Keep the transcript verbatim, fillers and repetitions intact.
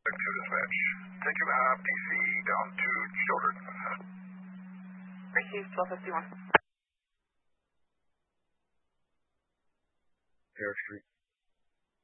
Traffic to dispatch. Take him uh, P C down to Children. Received twelve fifty-one. Fair Street.